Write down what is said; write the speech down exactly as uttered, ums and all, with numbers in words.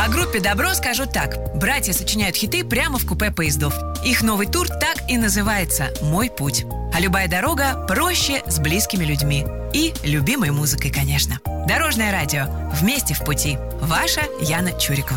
О группе «Добро» скажу так. Братья сочиняют хиты прямо в купе поездов. Их новый тур так и называется «Мой путь». А любая дорога проще с близкими людьми. И любимой музыкой, конечно. Дорожное радио. Вместе в пути. Ваша Яна Чурикова.